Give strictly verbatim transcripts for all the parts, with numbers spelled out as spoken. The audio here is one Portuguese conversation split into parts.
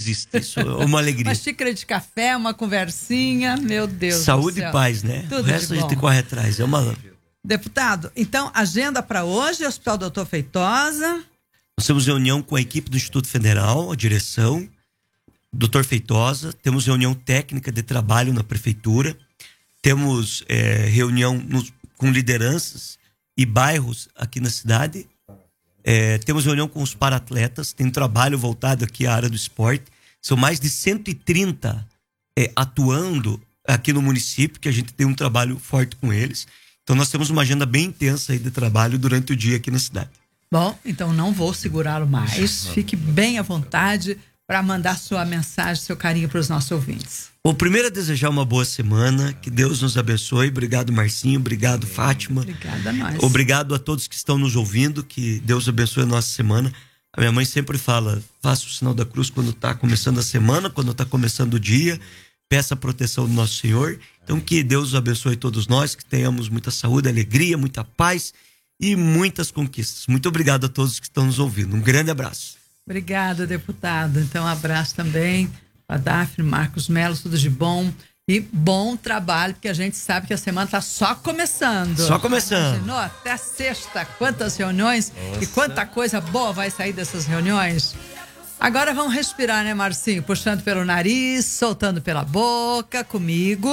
existe. Isso é uma alegria. Uma xícara de café, uma conversinha, meu Deus Saúde do céu. e paz, né? Tudo o resto de a gente bom. corre atrás. É uma... Deputado, então, agenda para hoje, Hospital Doutor Feitosa. Nós temos reunião com a equipe do Instituto Federal, a direção, doutor Feitosa. Temos reunião técnica de trabalho na prefeitura. Temos é, reunião no, com lideranças e bairros aqui na cidade. É, temos reunião com os para-atletas. Tem um trabalho voltado aqui à área do esporte. São mais de cento e trinta é, atuando aqui no município, que a gente tem um trabalho forte com eles. Então nós temos uma agenda bem intensa aí de trabalho durante o dia aqui na cidade. Bom, então não vou segurá-lo mais. Fique bem à vontade para mandar sua mensagem, seu carinho para os nossos ouvintes. Bom, primeiro é desejar uma boa semana, que Deus nos abençoe. Obrigado, Marcinho, obrigado, Fátima. Obrigada a nós. Obrigado a todos que estão nos ouvindo, que Deus abençoe a nossa semana. A minha mãe sempre fala, faça o sinal da cruz quando está começando a semana, quando está começando o dia, peça a proteção do nosso Senhor. Então que Deus abençoe todos nós, que tenhamos muita saúde, alegria, muita paz e muitas conquistas. Muito obrigado a todos que estão nos ouvindo. Um grande abraço. Obrigada, deputado. Então, um abraço também a Dafne, Marcos Melo, tudo de bom. E bom trabalho, porque a gente sabe que a semana está só começando. Só começando. Imaginou? Até sexta, quantas reuniões. Nossa. E quanta coisa boa vai sair dessas reuniões. Agora vamos respirar, né, Marcinho? Puxando pelo nariz, soltando pela boca, comigo.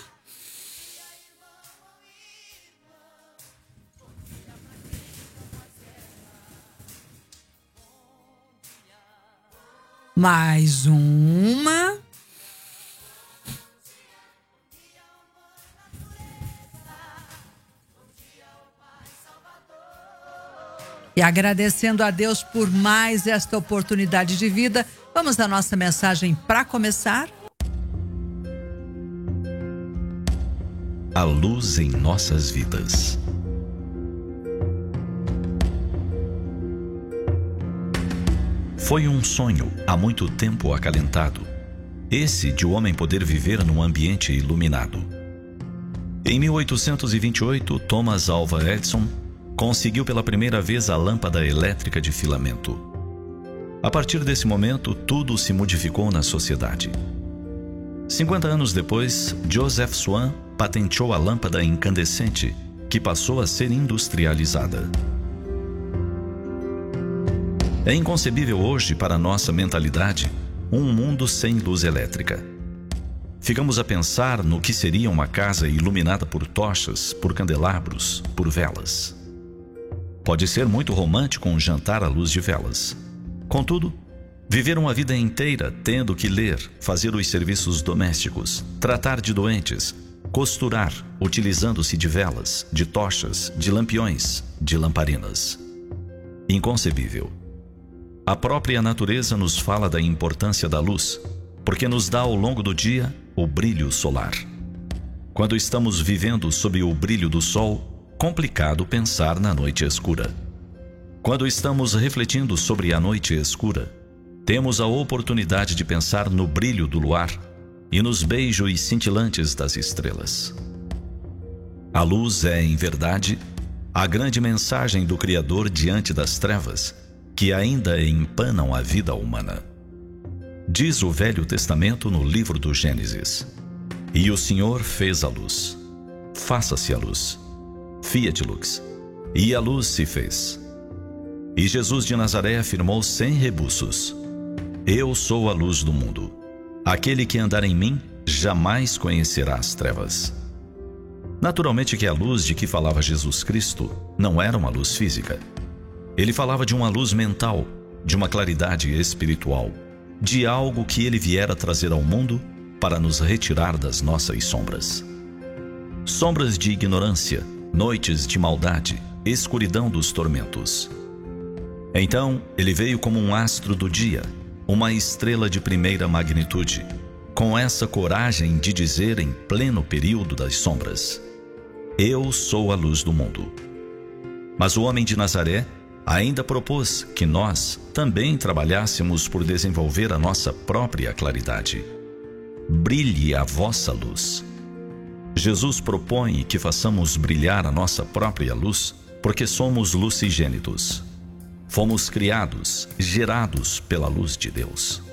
Mais uma. E agradecendo a Deus por mais esta oportunidade de vida, vamos à nossa mensagem para começar. A luz em nossas vidas. Foi um sonho há muito tempo acalentado, esse de o homem poder viver num ambiente iluminado. Em mil oitocentos e vinte e oito, Thomas Alva Edison conseguiu pela primeira vez a lâmpada elétrica de filamento. A partir desse momento, tudo se modificou na sociedade. cinquenta anos depois, Joseph Swan patenteou a lâmpada incandescente, que passou a ser industrializada. É inconcebível hoje para nossa mentalidade um mundo sem luz elétrica. Ficamos a pensar no que seria uma casa iluminada por tochas, por candelabros, por velas. Pode ser muito romântico um jantar à luz de velas. Contudo, viver uma vida inteira tendo que ler, fazer os serviços domésticos, tratar de doentes, costurar, utilizando-se de velas, de tochas, de lampiões, de lamparinas. Inconcebível. A própria natureza nos fala da importância da luz, porque nos dá ao longo do dia o brilho solar. Quando estamos vivendo sob o brilho do sol, complicado pensar na noite escura. Quando estamos refletindo sobre a noite escura, temos a oportunidade de pensar no brilho do luar e nos beijos cintilantes das estrelas. A luz é, em verdade, a grande mensagem do Criador diante das trevas, que ainda empanam a vida humana. Diz o Velho Testamento no livro do Gênesis: E o Senhor fez a luz. Faça-se a luz. Fiat lux. E a luz se fez. E Jesus de Nazaré afirmou sem rebuços: Eu sou a luz do mundo. Aquele que andar em mim jamais conhecerá as trevas. Naturalmente que a luz de que falava Jesus Cristo não era uma luz física. Ele falava de uma luz mental, de uma claridade espiritual, de algo que ele viera trazer ao mundo para nos retirar das nossas sombras. Sombras de ignorância, noites de maldade, escuridão dos tormentos. Então, ele veio como um astro do dia, uma estrela de primeira magnitude, com essa coragem de dizer em pleno período das sombras: Eu sou a luz do mundo. Mas o homem de Nazaré ainda propôs que nós também trabalhássemos por desenvolver a nossa própria claridade. Brilhe a vossa luz. Jesus propõe que façamos brilhar a nossa própria luz, porque somos lucigênitos. Fomos criados, gerados pela luz de Deus.